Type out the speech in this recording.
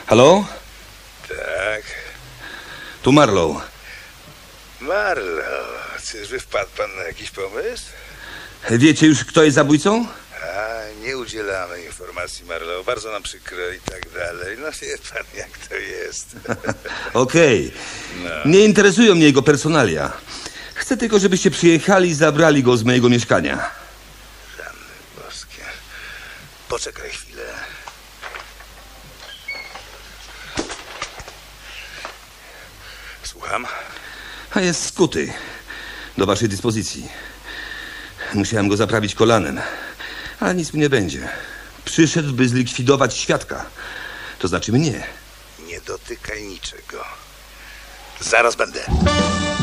Halo? Tak. Tu Marlow. Marlo, czyżby wpadł pan na jakiś pomysł? Wiecie już, kto jest zabójcą? A, nie udzielamy informacji, Marlo. Bardzo nam przykro i tak dalej. No wie pan, jak to jest. Okej. No. Nie interesują mnie jego personalia. Chcę tylko, żebyście przyjechali i zabrali go z mojego mieszkania. Rany boskie. Poczekaj chwilę. Słucham? A jest skuty. Do waszej dyspozycji. Musiałem go zaprawić kolanem. Ale nic mu nie będzie. Przyszedł, by zlikwidować świadka. To znaczy mnie. Nie dotykaj niczego. Zaraz będę.